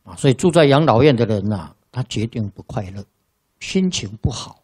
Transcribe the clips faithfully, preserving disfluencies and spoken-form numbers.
啊，所以住在养老院的人呐、啊，他决定不快乐，心情不好。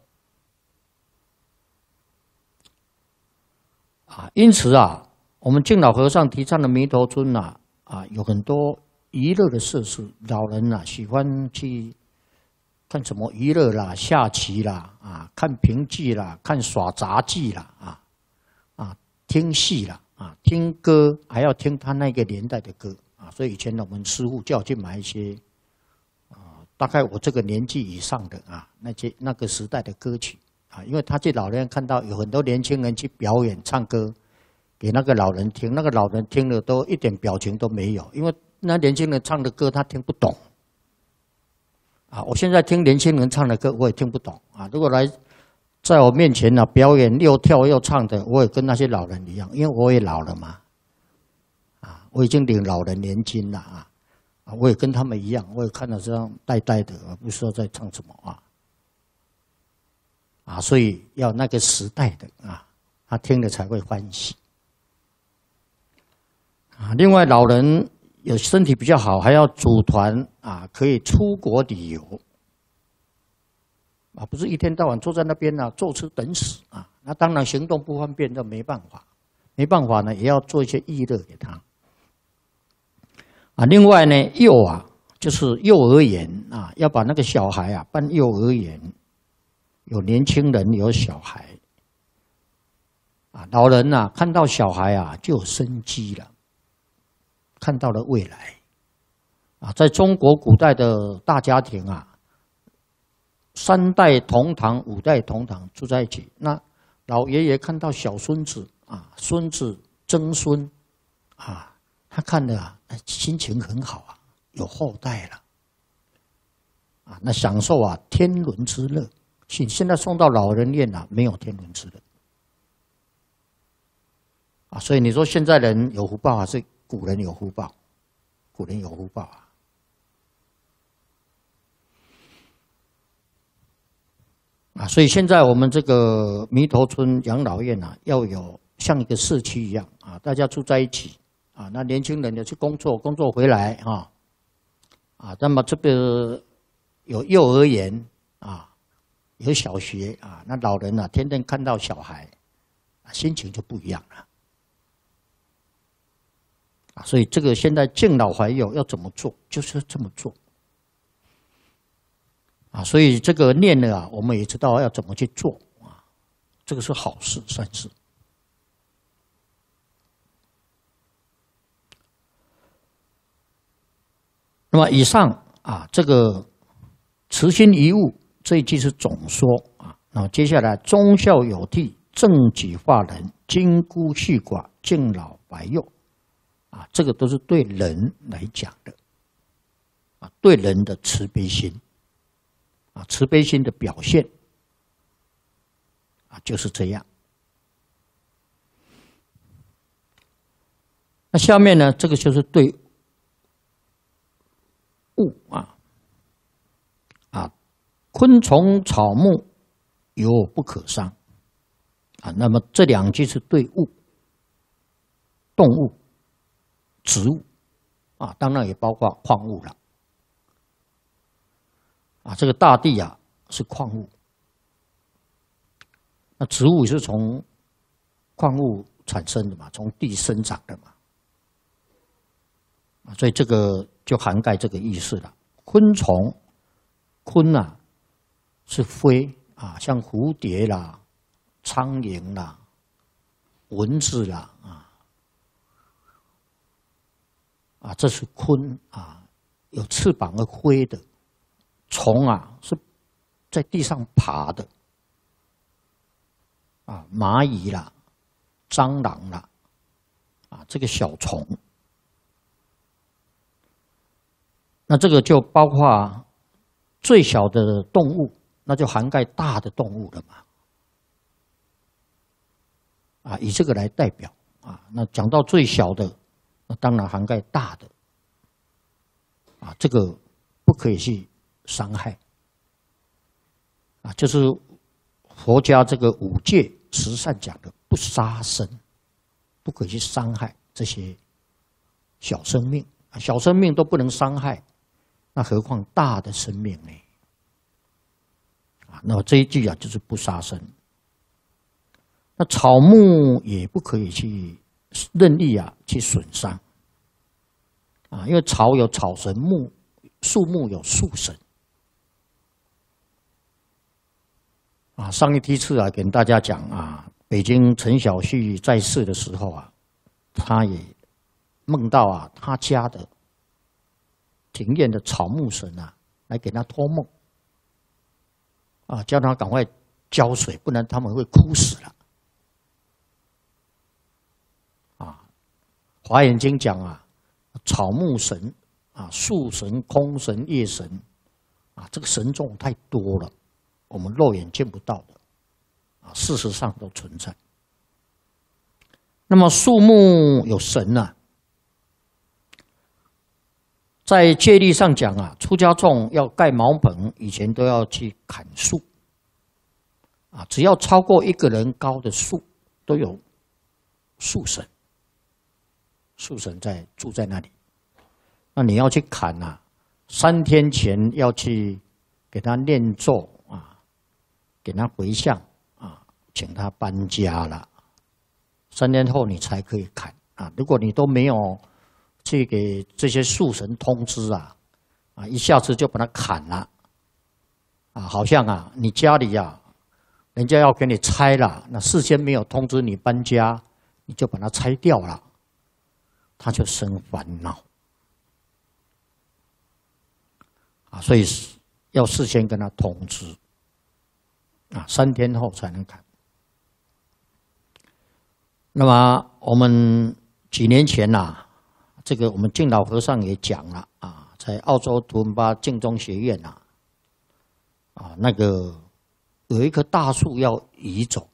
啊，因此啊，我们敬老和尚提倡的弥陀村呐、啊，啊，有很多娱乐的设施，老人呐、啊、喜欢去看什么娱乐啦、下棋啦、啊，看评剧啦、看耍杂技啦、啊，啊，听戏啦、啊，听歌，还要听他那个年代的歌啊。所以以前我们师父叫我去买一些，啊，大概我这个年纪以上的啊，那些那个时代的歌曲。啊，因为他去老人院看到有很多年轻人去表演唱歌给那个老人听，那个老人听了都一点表情都没有，因为那年轻人唱的歌他听不懂。啊，我现在听年轻人唱的歌我也听不懂啊。如果来在我面前呢、啊、表演又跳又唱的，我也跟那些老人一样，因为我也老了嘛。啊，我已经领老人年金了啊，啊，我也跟他们一样，我也看到这样呆呆的，不知道在唱什么啊。啊，所以要那个时代的啊，他听了才会欢喜。啊，另外老人有身体比较好，还要组团啊，可以出国旅游。啊，不是一天到晚坐在那边呢、啊，坐吃等死啊。那当然行动不方便，那没办法，没办法呢，也要做一些娱乐给他。啊，另外呢，幼啊，就是幼儿园啊，要把那个小孩啊办幼儿园。有年轻人，有小孩，啊，老人呐、啊，看到小孩啊，就有生机了，看到了未来，啊，在中国古代的大家庭啊，三代同堂、五代同堂住在一起，那老爷爷看到小孙子啊，孙子曾孙，啊，他看的啊，心情很好啊，有后代了，啊，那享受啊天伦之乐。现在送到老人院啊，没有天伦之乐啊，所以你说现在人有福报还是古人有福报？古人有福报啊！啊，所以现在我们这个弥陀村养老院啊，要有像一个社区一样啊，大家住在一起啊，那年轻人也去工作，工作回来啊，啊，那么这个有幼儿园啊。有小学啊，那老人啊，天天看到小孩，啊，心情就不一样了。啊，所以这个现在敬老怀幼要怎么做，就是这么做。啊，所以这个念呢啊，我们也知道要怎么去做啊，这个是好事，算是。那么以上啊，这个慈心一物。这一句是总说啊，那接下来忠孝有悌，正己化人，金孤恤寡，敬老怀幼，啊，这个都是对人来讲的，啊，对人的慈悲心，啊，慈悲心的表现，啊，就是这样。那下面呢，这个就是对物啊。昆虫草木有不可伤啊，那么这两句是对物、动物、植物啊，当然也包括矿物了啊。这个大地啊是矿物，那植物是从矿物产生的嘛，从地生长的嘛啊，所以这个就涵盖这个意思了。昆虫，昆啊。是飞啊，像蝴蝶啦、苍蝇啦、蚊子啦啊，啊，这是鲲啊，有翅膀而飞的。虫啊，是在地上爬的啊，蚂蚁啦、蟑螂啦，啊，这个小虫。那这个就包括最小的动物。那就涵盖大的动物了嘛，啊，以这个来代表啊。那讲到最小的，那当然涵盖大的，啊，这个不可以去伤害，啊，就是佛家这个五戒十善讲的不杀生，不可以去伤害这些小生命，小生命都不能伤害， 那何况大的生命呢？啊，那么这一句啊，就是不杀生。那草木也不可以去任意啊去损伤啊，因为草有草神，木树木有树神啊。上一梯次啊，跟大家讲啊，北京陈小旭在世的时候啊，他也梦到啊，他家的庭院的草木神啊，来给他托梦啊，叫他赶快浇水，不然他们会枯死了。啊，《华严经》讲啊，草木神啊，树神、空神、叶神啊，这个神众太多了，我们肉眼见不到的啊，事实上都存在。那么树木有神啊。在戒律上讲啊，出家众要盖茅棚，以前都要去砍树，啊，只要超过一个人高的树，都有树神，树神在住在那里。那你要去砍啊，三天前要去给他念咒啊，给他回向啊，请他搬家了。三天后你才可以砍啊，如果你都没有去给这些树神通知啊，啊，一下子就把它砍了，啊，好像啊，你家里啊，人家要给你拆了，那事先没有通知你搬家，你就把它拆掉了，他就生烦恼，啊，所以要事先跟他通知，啊，三天后才能砍。那么我们几年前呐、啊。这个我们净老和尚也讲了啊，在澳洲图文巴净宗学院呐，啊，那个有一棵大树要移走，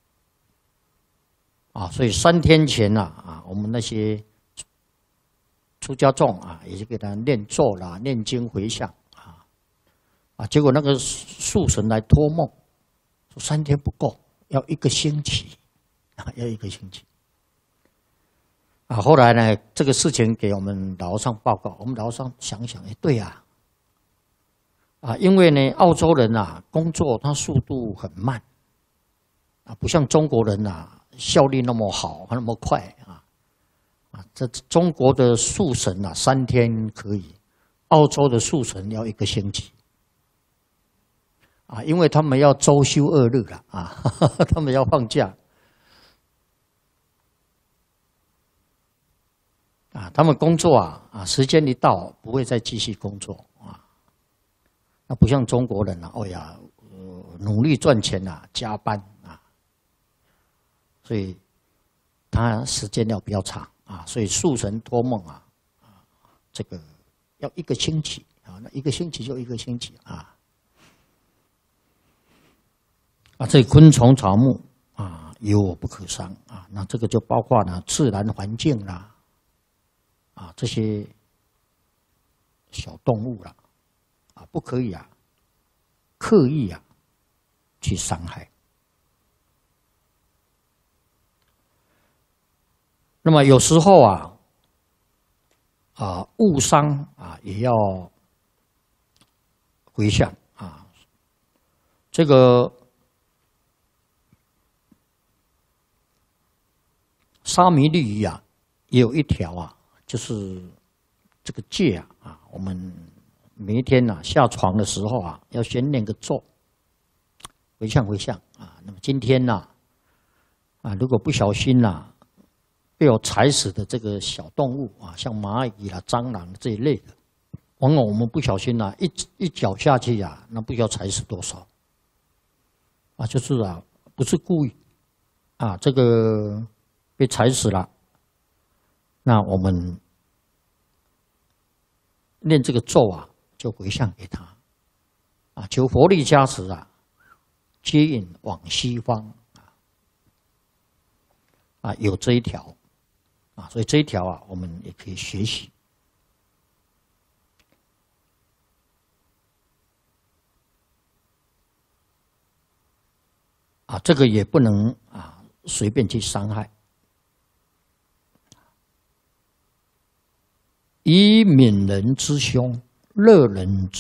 啊，所以三天前呐，啊，我们那些出家众啊，也是给他念咒啦、念经回向啊，啊，结果那个树神来托梦，说三天不够，要一个星期，啊，要一个星期。啊，后来呢，这个事情给我们老和尚报告，我们老和尚想想，哎，对呀，啊，因为呢，澳洲人啊，工作他速度很慢，啊，不像中国人啊，效率那么好，那么快啊，啊，这中国的树神啊，三天可以，澳洲的树神要一个星期，啊，因为他们要周休二日了啊，呵呵他们要放假。啊，他们工作啊啊，时间一到不会再继续工作啊。那不像中国人啊，哎呀，呃、努力赚钱啊，加班啊，所以他时间要比较长啊。所以树神托梦啊，啊，这个要一个星期啊，那一个星期就一个星期啊。啊，这昆虫草木啊，有我不可伤啊。那这个就包括呢自然环境啦。啊，这些小动物啦，啊，不可以啊，刻意啊去伤害。那么有时候啊，啊误伤啊也要回向啊。这个沙弥律仪啊，也有一条啊。就是这个戒啊啊，我们每一天呐、啊、下床的时候啊，要先念个咒，回向回向啊。那么今天呐 啊, 啊，如果不小心呐、啊，被我踩死的这个小动物啊，像蚂蚁啦、蟑螂这一类的，往往我们不小心呐、啊，一一脚下去啊，那不知道踩死多少啊，就是啊，不是故意啊，这个被踩死了。那我们念这个咒啊，就回向给他，啊，求佛力加持啊，接引往西方啊，啊，有这一条啊，所以这一条啊，我们也可以学习啊，这个也不能啊随便去伤害。以悯人之胸， 乐人